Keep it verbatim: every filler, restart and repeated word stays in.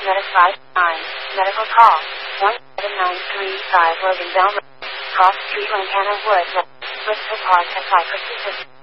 Medic five nine. Medical call. one seven nine three five Logan Bell. Cross Street, Lantana Woods. Bristol Park, Supply Persistent.